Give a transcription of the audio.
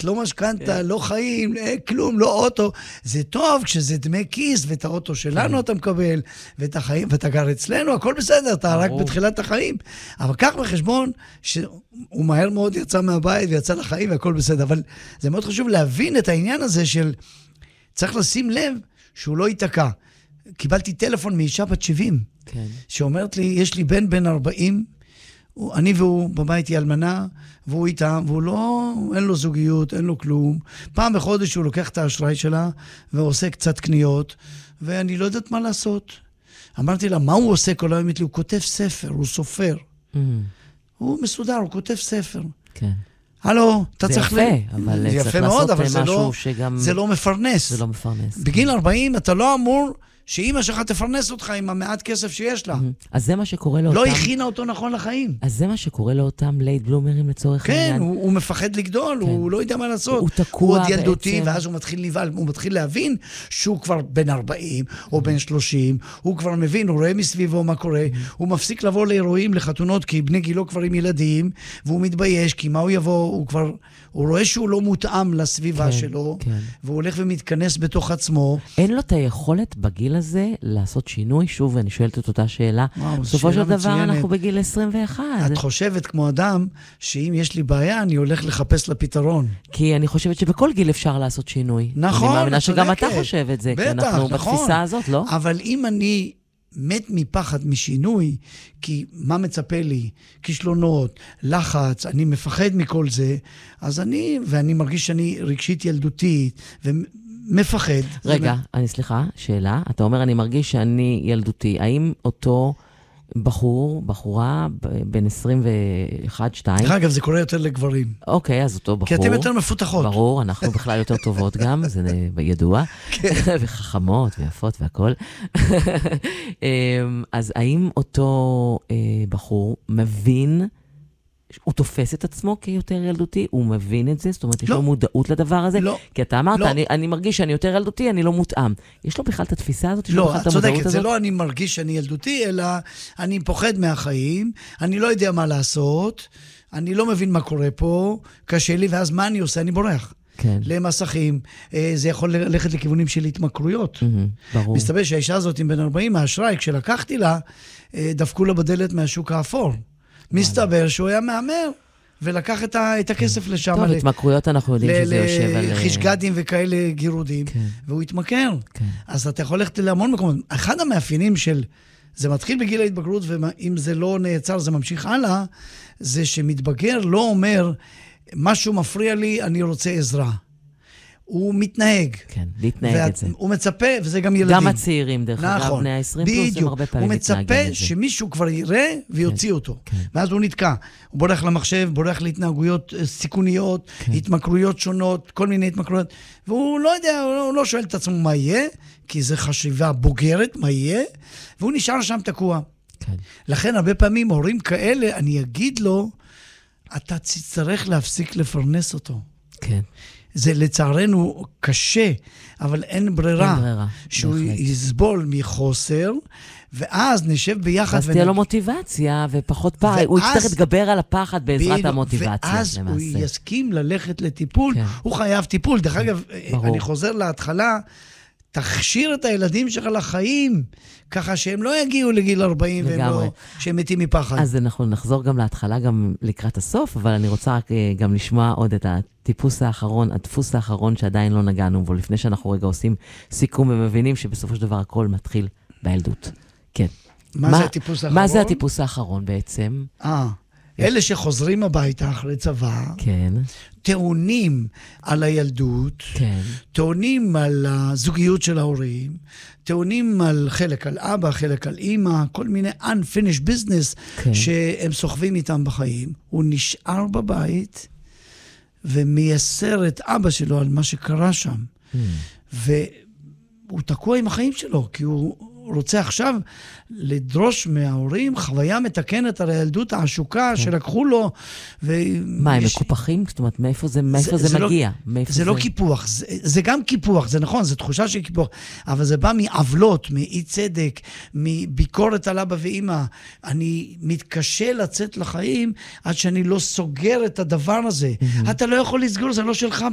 לא משכנתה, לא חיים, כלום, לא אוטו. זה טוב כשזה דמי כיס, ואת האוטו שלנו אתה מקבל, ואת החיים, ואתה גר אצלנו, הכל בסדר, אתה רק בתחילת החיים. אבל כך בחשבון שהוא מהר מאוד יצא מהבית ויצא לחיים והכל בסדר. אבל זה מאוד חשוב להבין את העניין הזה של צריך לשים לב שהוא לא ייתקע. קיבלתי טלפון מאישה בת 70, שאומרת לי, יש לי בן 40, אני והוא בבית היא אלמנה, והוא איתה, והוא לא, אין לו זוגיות, אין לו כלום. פעם בחודש הוא לוקח את האשראי שלה, ועושה קצת קניות, ואני לא יודעת מה לעשות. אמרתי לה, מה הוא עושה כל היום? הוא כותב ספר, הוא סופר. הוא מסודר, הוא כותב ספר. כן. הלו, אתה צריך... זה יפה, אבל צריך לעשות משהו שגם... זה לא מפרנס. זה לא מפרנס. בגיל 40 אתה לא אמור שאמא שלך תפרנס אותך עם המעט כסף שיש לה. אז זה מה שקורה לאותם... לא הכינה אותו נכון לחיים. אז זה מה שקורה לאותם לייט בלומרים לצורך העניין. כן, הוא מפחד לגדול, הוא לא יודע מה לעשות. הוא תקוע בעצם. הוא עוד ילדותי, ואז הוא מתחיל להבין שהוא כבר בן 40 או בן 30, הוא כבר מבין, הוא רואה מסביבו מה קורה, הוא מפסיק לבוא לאירועים, לחתונות, כי בני גילו כבר עם ילדים, והוא מתבייש, כי מה הוא יבוא, הוא רואה שהוא לא מותאם לסביבה שלו, והוא הולך ומתכנס בתוך עצמו. אין לו את היכולת בגיל הזה לעשות שינוי, שוב, אני שואלת את אותה שאלה. בסופו של דבר אנחנו בגיל 21. את חושבת כמו אדם, שאם יש לי בעיה, אני הולך לחפש לפתרון. כי אני חושבת שבכל גיל אפשר לעשות שינוי. נכון, אני מאמינה שגם אתה חושב את זה, בטח, כי אנחנו בתפיסה הזאת, לא? אבל אם אני מת מפחד משינוי, כי מה מצפה לי? כישלונות, לחץ, אני מפחד מכל זה, אז ואני מרגיש שאני רגשית ילדותית, ומפחד. רגע, סליחה, שאלה. אתה אומר, אני מרגיש שאני ילדותי. האם אותו בחורה, בין 21-2... אגב, זה קורה יותר לגברים. אוקיי, אז אותו בחור... כי אתם יותר מפותחות. ברור, אנחנו בכלל יותר טובות גם, זה ידוע. וחכמות ויפות והכל. אז האם אותו בחור מבין... הוא תופס את עצמו כיותר ילדותי? הוא מבין את זה? זאת אומרת, יש לו מודעות לדבר הזה? לא. כי אתה אמרת, אני מרגיש שאני יותר ילדותי, אני לא מותאם. יש לו בכלל את התפיסה הזאת? לא, את צודקת, זה לא אני מרגיש שאני ילדותי, אלא אני פוחד מהחיים, אני לא יודע מה לעשות, אני לא מבין מה קורה פה, קשה לי, ואז מה אני עושה? אני בורח. כן. למסכים, זה יכול ללכת לכיוונים של התמכרויות. ברור. מסתבר שהאישה הזאת עם בן 40, האשראי, כשלקחתי לה, דפקו לה בדלת מהשוק האפור. מסתבר שהוא היה מאמר, ולקח את הכסף לשם. טוב, התמכרויות אנחנו יודעים שזה יושב על... לחישגדים וכאלה גירודים, והוא התמכר. אז אתה יכול ללכת להמון מקומות. אחד המאפיינים של... זה מתחיל בגיל ההתבגרות, ואם זה לא נעצר, זה ממשיך הלאה, זה שמתבגר לא אומר, משהו מפריע לי, אני רוצה עזרה. הוא מתנהג. כן, להתנהג את זה. הוא מצפה, וזה גם ילדים. גם הצעירים, דרך אגב, בני ה-20 פלוס, הם הרבה פעמים מתנהגים את זה. הוא מצפה שמישהו כבר יראה ויוציא אותו. ואז הוא נתקע. הוא בורח למחשב, בורח להתנהגויות סיכוניות, התמכרויות שונות, כל מיני התמכרויות. והוא לא יודע, הוא לא שואל את עצמו מה יהיה, כי זה חשיבה בוגרת, מה יהיה, והוא נשאר שם תקוע. לכן הרבה פעמים הורים כאלה, אני אגיד לו, אתה תצטרך להפסיק לפרנס אותו. כן. זה לצערנו קשה, אבל אין ברירה. שהוא יסבול מחוסר, ואז נשב ביחד. אז תהיה לו מוטיבציה ופחות פחד. הוא יצטרך להתגבר על הפחד בעזרת המוטיבציה. ואז הוא יסכים ללכת לטיפול. הוא חייב טיפול. דרך אגב, אני חוזר להתחלה, תכשיר את הילדים שלך לחיים, ככה שהם לא יגיעו לגיל 40 שהם מתים מפחד. אז אנחנו נחזור גם להתחלה, גם לקראת הסוף, אבל אני רוצה רק גם לשמוע עוד את הטיפוס האחרון, הדפוס האחרון שעדיין לא נגענו בו, לפני שאנחנו רגע עושים סיכום ומבינים שבסופו של דבר הכל מתחיל בילדות. כן. מה זה הטיפוס האחרון? מה זה הטיפוס האחרון בעצם? אלה שחוזרים הביתה אחרי צבא, כן. טעונים על הילדות, כן. טעונים על הזוגיות של ההורים, טעונים על חלק על אבא, חלק על אמא, כל מיני unfinished business כן. שהם סוחבים איתם בחיים. הוא נשאר בבית ומייסר את אבא שלו על מה שקרה שם. והוא תקוע עם החיים שלו, כי הוא רוצה עכשיו לדרוש מההורים חוויה מתקנת על הילדות העשוקה כן. שלקחו לו. מה, הם מקופחים? זאת אומרת, מאיפה זה מגיע? זה לא קיפוח, זה גם קיפוח, זה נכון, זה תחושה של קיפוח, אבל זה בא מעוולות, מאי צדק, מביקורת על אבא ואמא. אני מתקשה לצאת לחיים עד שאני לא סוגר את הדבר הזה. אתה לא יכול לסגור, זה לא שלך